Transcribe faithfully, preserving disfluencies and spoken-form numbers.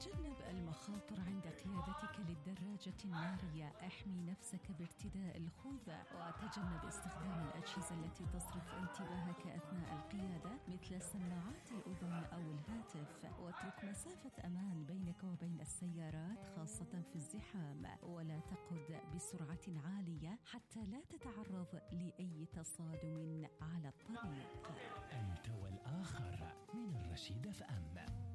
تجنب المخاطر عند قيادتك للدراجة النارية. احمي نفسك بارتداء الخوذة، وتجنب استخدام الأجهزة التي تصرف انتباهك أثناء القيادة مثل سماعات الأذن أو الهاتف. واترك مسافة أمان بينك وبين السيارات خاصة في الزحام، ولا تقود بسرعة عالية حتى لا تتعرض لأي تصادم على الطريق. أنت والآخر من الرشيد اف ام.